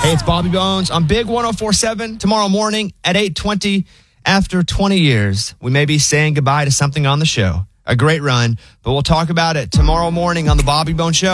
Hey, it's Bobby Bones on Big 104.7 tomorrow morning at 8:20. After 20 years, we may be saying goodbye to something on the show. A great run, but we'll talk about it tomorrow morning on the Bobby Bones Show.